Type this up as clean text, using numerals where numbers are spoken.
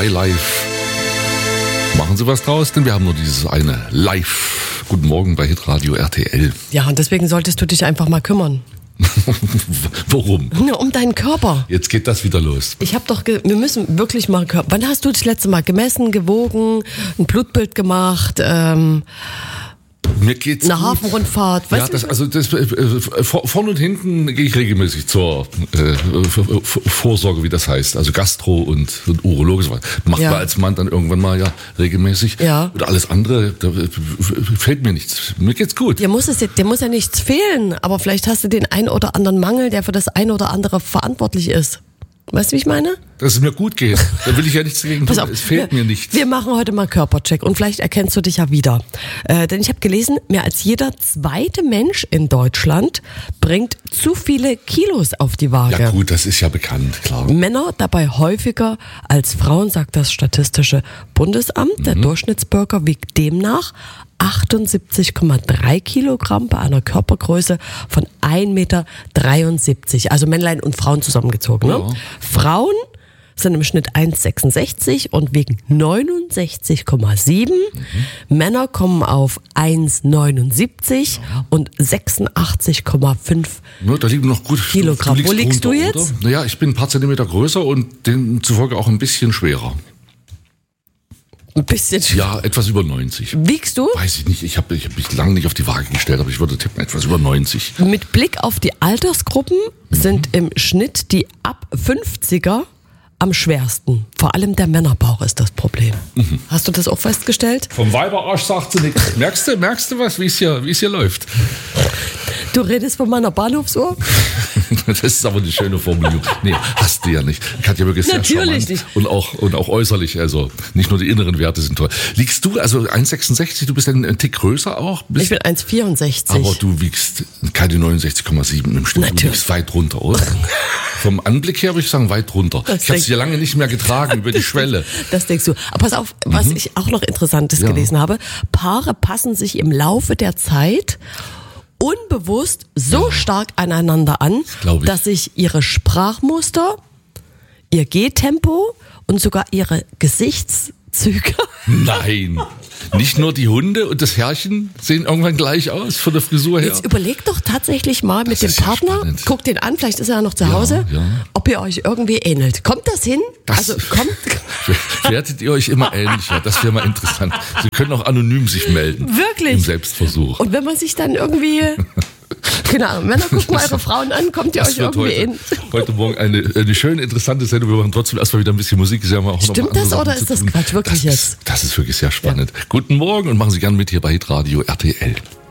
2 live. Machen Sie was draus, denn wir haben nur dieses eine live. Guten Morgen bei Hitradio RTL. Ja, und deswegen solltest du dich einfach mal kümmern. Warum? Nur um deinen Körper. Jetzt geht das wieder los. Wir müssen wirklich mal, wann hast du das letzte Mal gemessen, gewogen, ein Blutbild gemacht, Mir geht's eine gut. Hafenrundfahrt? Ja, vorne und hinten gehe ich regelmäßig zur Vorsorge, wie das heißt. Also Gastro und Urologe. Macht man als Mann dann irgendwann mal ja regelmäßig. Ja. Oder alles andere, da fehlt mir nichts. Mir geht's gut. Dir muss ja nichts fehlen, aber vielleicht hast du den ein oder anderen Mangel, der für das ein oder andere verantwortlich ist. Weißt du, wie ich meine? Dass es mir gut geht. Da will ich ja nichts dagegen tun. Es fehlt mir nichts. Wir machen heute mal Körpercheck und vielleicht erkennst du dich ja wieder. Denn ich habe gelesen, mehr als jeder zweite Mensch in Deutschland bringt zu viele Kilos auf die Waage. Ja gut, das ist ja bekannt, klar. Männer dabei häufiger als Frauen, sagt das Statistische Bundesamt. Der Durchschnittsbürger wiegt demnach 78,3 Kilogramm bei einer Körpergröße von 1,73 Meter. Also Männlein und Frauen zusammengezogen. Ne? Ja. Frauen sind im Schnitt 1,66 und wiegen 69,7. Männer kommen auf 1,79 und 86,5 Ja, da liegt noch gut Kilogramm. Wo liegst du jetzt? Oder? Naja, ich bin ein paar Zentimeter größer und demzufolge auch ein bisschen schwerer. Ein bisschen Ja, etwas über 90. Wiegst du? Weiß ich nicht, ich hab mich lange nicht auf die Waage gestellt, aber ich würde tippen, etwas über 90. Mit Blick auf die Altersgruppen sind im Schnitt die ab 50er am schwersten. Vor allem der Männerbauch ist das Problem. Hast du das auch festgestellt? Vom Weiberarsch sagt sie nichts. Merkst du was, wie es hier läuft? Du redest von meiner Bahnhofsuhr? Das ist aber eine schöne Formulierung. Nee, hast du ja nicht. Katja wirklich sehr Natürlich charmant. nicht. Und auch äußerlich, also nicht nur die inneren Werte sind toll. Liegst du, also 1,66, du bist ein Tick größer auch? Ich bin 1,64. Aber du wiegst keine 69,7 im Schnitt. Natürlich. Du liegst weit runter, oder? Vom Anblick her würde ich sagen, weit runter. Ich habe es ja lange nicht mehr getragen über die Schwelle. Das denkst du. Aber pass auf, was ich auch noch Interessantes gelesen habe. Paare passen sich im Laufe der Zeit unbewusst so stark aneinander an, dass sich ihre Sprachmuster, ihr Gehtempo und sogar ihre Gesichtszüge. Nein, nicht nur die Hunde und das Herrchen sehen irgendwann gleich aus von der Frisur her. Jetzt überleg doch tatsächlich mal mit dem Partner, guck den an, vielleicht ist er ja noch zu Hause, ob ihr euch irgendwie ähnelt. Kommt das hin? Wertet ihr euch immer ähnlicher? Das wäre mal interessant. Sie können auch anonym sich melden. Wirklich? Im Selbstversuch. Und wenn man sich dann irgendwie, keine Ahnung, Männer gucken eure Frauen an, kommt ihr euch irgendwie ähnlich? Heute Morgen eine schöne, interessante Sendung. Wir machen trotzdem erstmal wieder ein bisschen Musik. Sie haben auch Stimmt das oder ist das Quatsch? Wirklich jetzt? Das ist wirklich sehr spannend. Guten Morgen und machen Sie gerne mit hier bei Hitradio RTL.